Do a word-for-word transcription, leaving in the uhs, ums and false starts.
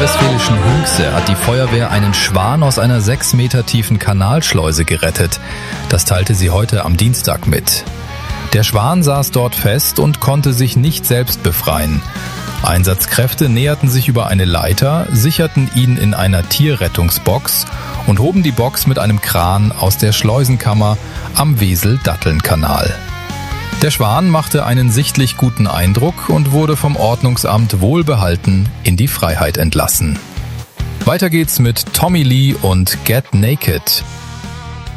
nordrhein-westfälischen Hünxe hat die Feuerwehr einen Schwan aus einer sechs Meter tiefen Kanalschleuse gerettet. Das teilte sie heute am Dienstag mit. Der Schwan saß dort fest und konnte sich nicht selbst befreien. Einsatzkräfte näherten sich über eine Leiter, sicherten ihn in einer Tierrettungsbox und hoben die Box mit einem Kran aus der Schleusenkammer am Wesel-Datteln-Kanal. Der Schwan machte einen sichtlich guten Eindruck und wurde vom Ordnungsamt wohlbehalten in die Freiheit entlassen. Weiter geht's mit Tommy Lee und Get Naked.